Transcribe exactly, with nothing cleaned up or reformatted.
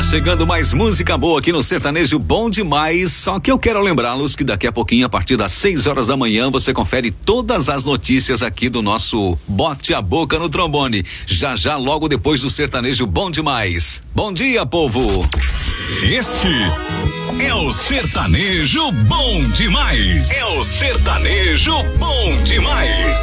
Tá chegando mais música boa aqui no Sertanejo Bom Demais, só que eu quero lembrá-los que daqui a pouquinho, a partir das seis horas da manhã, você confere todas as notícias aqui do nosso Bote a Boca no Trombone, já já logo depois do Sertanejo Bom Demais. Bom dia, povo! Este é o Sertanejo Bom Demais. É o Sertanejo Bom Demais.